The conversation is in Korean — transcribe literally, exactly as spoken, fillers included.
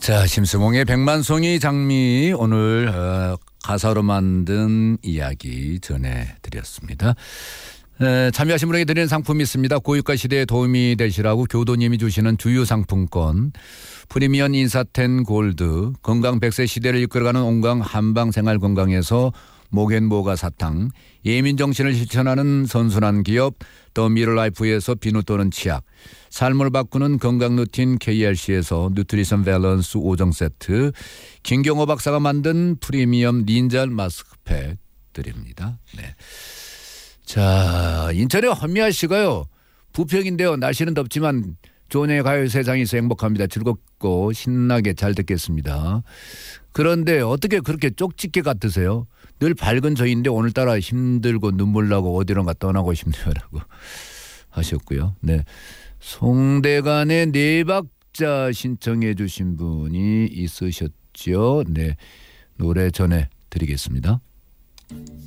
자, 심수봉의 백만송이 장미 오늘 어, 가사로 만든 이야기 전해드렸습니다. 에, 참여하신 분에게 드리는 상품이 있습니다. 고유가 시대에 도움이 되시라고 교도님이 주시는 주유상품권, 프리미엄 인사텐 골드, 건강 백 세 시대를 이끌어가는 온강 한방생활건강에서 목앤모가 사탕, 예민정신을 실천하는 선순환 기업 더 미러라이프에서 비누 또는 치약, 삶을 바꾸는 건강루틴 케이알씨에서 누트리션 밸런스 오 종 세트, 김경호 박사가 만든 프리미엄 닌자 마스크팩 드립니다. 네. 자, 인천의 헌미아 씨가요. 부평인데요. 날씨는 덥지만 조은의 가요 세상에서 행복합니다. 즐겁고 신나게 잘 듣겠습니다. 그런데 어떻게 그렇게 쪽집게 같으세요? 늘 밝은 저인데 오늘따라 힘들고 눈물 나고 어디론가 떠나고 싶네요라고 하셨고요. 네, 송대관의 네 박자 신청해 주신 분이 있으셨죠. 네, 노래 전해 드리겠습니다.